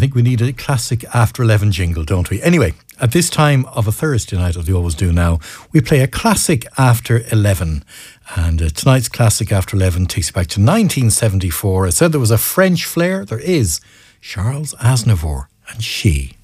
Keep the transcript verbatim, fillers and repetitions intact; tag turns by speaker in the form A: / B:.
A: think we need a classic after eleven jingle, don't we? Anyway, at this time of a Thursday night, as we always do now, we play a classic after eleven. And uh, tonight's classic after eleven takes you back to nineteen seventy-four. I said there was a French flair. There is. Charles Aznavour and She.